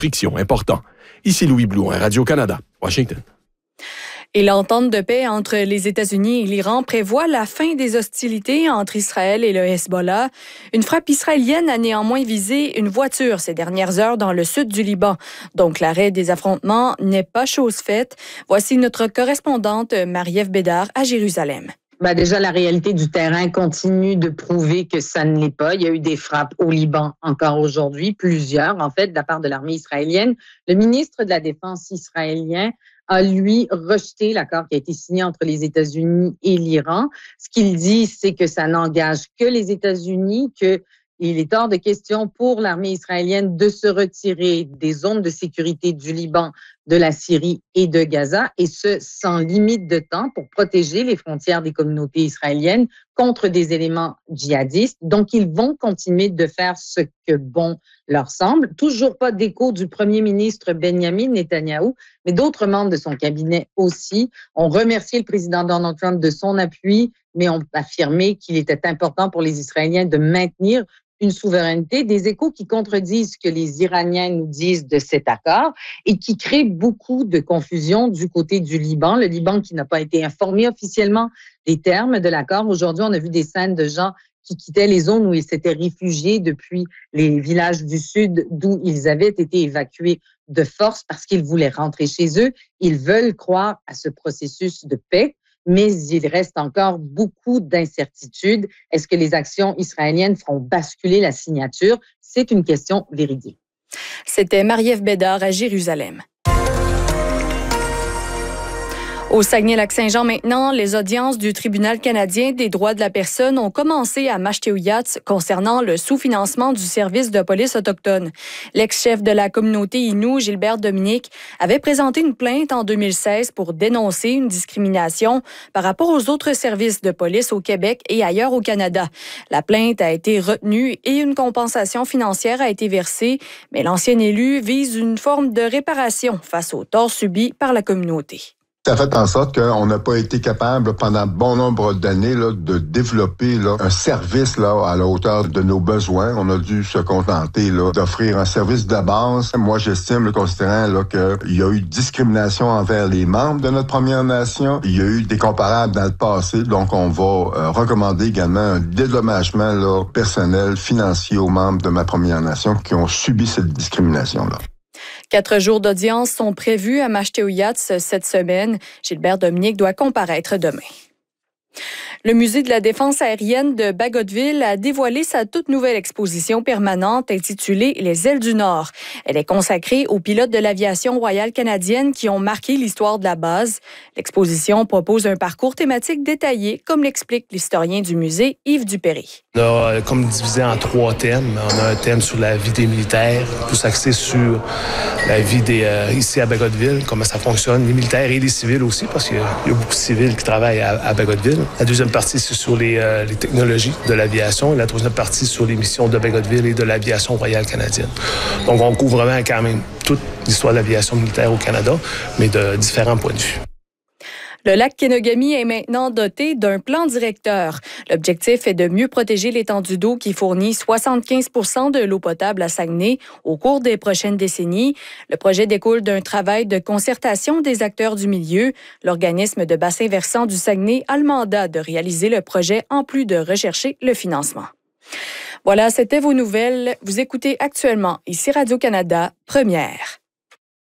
friction important. Ici Louis Blouin, Radio-Canada, Washington. Et l'entente de paix entre les États-Unis et l'Iran prévoit la fin des hostilités entre Israël et le Hezbollah. Une frappe israélienne a néanmoins visé une voiture ces dernières heures dans le sud du Liban. Donc l'arrêt des affrontements n'est pas chose faite. Voici notre correspondante Marie-Ève Bédard à Jérusalem. Déjà, la réalité du terrain continue de prouver que ça ne l'est pas. Il y a eu des frappes au Liban encore aujourd'hui, plusieurs en fait, de la part de l'armée israélienne. Le ministre de la Défense israélien a, lui, rejeté l'accord qui a été signé entre les États-Unis et l'Iran. Ce qu'il dit, c'est que ça n'engage que les États-Unis, qu'il est hors de question pour l'armée israélienne de se retirer des zones de sécurité du Liban, de la Syrie et de Gaza, et ce, sans limite de temps pour protéger les frontières des communautés israéliennes contre des éléments djihadistes. Donc, ils vont continuer de faire ce que bon leur semble. Toujours pas d'écho du premier ministre Benjamin Netanyahou, mais d'autres membres de son cabinet aussi ont remercié le président Donald Trump de son appui, mais ont affirmé qu'il était important pour les Israéliens de maintenir une souveraineté, des échos qui contredisent ce que les Iraniens nous disent de cet accord et qui créent beaucoup de confusion du côté du Liban. Le Liban qui n'a pas été informé officiellement des termes de l'accord. Aujourd'hui, on a vu des scènes de gens qui quittaient les zones où ils s'étaient réfugiés depuis les villages du sud d'où ils avaient été évacués de force parce qu'ils voulaient rentrer chez eux. Ils veulent croire à ce processus de paix, mais il reste encore beaucoup d'incertitudes. Est-ce que les actions israéliennes feront basculer la signature? C'est une question véridique. C'était Marie-Ève Bédard à Jérusalem. Au Saguenay-Lac-Saint-Jean maintenant, les audiences du Tribunal canadien des droits de la personne ont commencé à Mashteuiatz concernant le sous-financement du service de police autochtone. L'ex-chef de la communauté Innu, Gilbert Dominique, avait présenté une plainte en 2016 pour dénoncer une discrimination par rapport aux autres services de police au Québec et ailleurs au Canada. La plainte a été retenue et une compensation financière a été versée, mais l'ancien élu vise une forme de réparation face aux torts subis par la communauté. Ça a fait en sorte qu'on n'a pas été capable pendant bon nombre d'années de développer un service à la hauteur de nos besoins. On a dû se contenter d'offrir un service de base. Moi, j'estime, considérant qu'il y a eu discrimination envers les membres de notre Première Nation, il y a eu des comparables dans le passé, donc on va recommander également un dédommagement personnel, financier aux membres de ma Première Nation qui ont subi cette discrimination-là. 4 jours d'audience sont prévus à Mashteuiatz cette semaine. Gilbert Dominique doit comparaître demain. Le Musée de la défense aérienne de Bagotville a dévoilé sa toute nouvelle exposition permanente intitulée « Les ailes du Nord ». Elle est consacrée aux pilotes de l'aviation royale canadienne qui ont marqué l'histoire de la base. L'exposition propose un parcours thématique détaillé, comme l'explique l'historien du musée, Yves Dupéry. On a comme divisé en 3 thèmes. On a un thème sur la vie des militaires, plus axé sur la vie ici à Bagotville, comment ça fonctionne, les militaires et les civils aussi, parce qu'il y a beaucoup de civils qui travaillent à Bagotville. La deuxième partie, c'est sur les technologies de l'aviation. La troisième partie, sur les missions de Bagotville et de l'aviation royale canadienne. Donc, on couvre vraiment quand même toute l'histoire de l'aviation militaire au Canada, mais de différents points de vue. Le lac Kenogami est maintenant doté d'un plan directeur. L'objectif est de mieux protéger l'étendue d'eau qui fournit 75 % de l'eau potable à Saguenay au cours des prochaines décennies. Le projet découle d'un travail de concertation des acteurs du milieu. L'organisme de bassin versant du Saguenay a le mandat de réaliser le projet en plus de rechercher le financement. Voilà, c'était vos nouvelles. Vous écoutez actuellement ici Radio-Canada, Première.